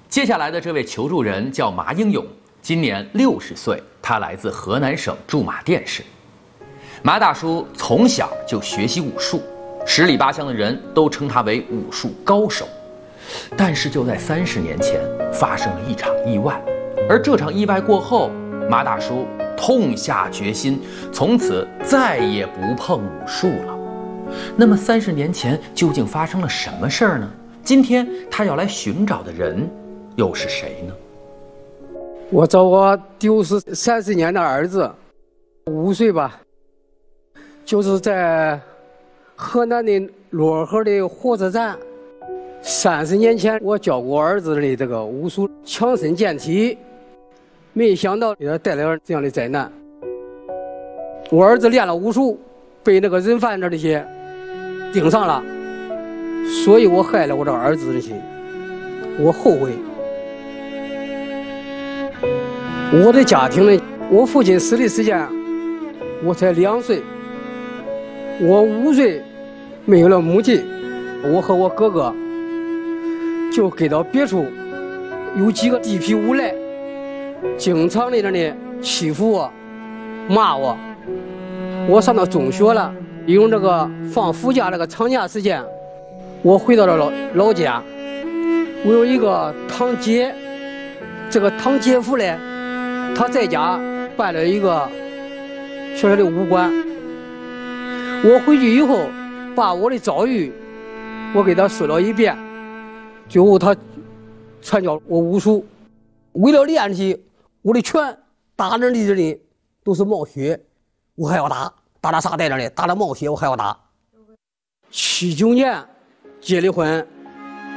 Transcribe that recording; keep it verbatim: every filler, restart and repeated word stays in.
接下来的这位求助人叫马英勇，今年六十岁，他来自河南省驻马店市。马大叔从小就学习武术，十里八乡的人都称他为武术高手。但是就在三十年前，发生了一场意外，而这场意外过后，马大叔痛下决心，从此再也不碰武术了。那么三十年前究竟发生了什么事儿呢？今天他要来寻找的人又是谁呢？ 我找我丢失三十年的儿子，五岁吧，就是在河南的漯河的火车站。三十年前，我教过儿子的这个武术强身健体，没想到给他带来了这样的灾难。我儿子练了武术，被那个人贩子这些盯上了，所以我害了我这儿子的心，我后悔。我的家庭呢，我父亲死的时间我才两岁，我五岁没有了母亲，我和我哥哥就给到别处，有几个地痞无赖经常的呢欺负我骂我。我上到中学了，利用这个放暑假这个长假时间，我回到了老老家。我有一个堂姐，这个堂姐夫呢，他在家办了一个小小的武馆。我回去以后，把我的遭遇我给他说了一遍，最后他传教我武术。为了练起我的拳，打人的人都是冒血，我还要打，打到啥带着呢？打到冒血我还要打。七九年结的婚，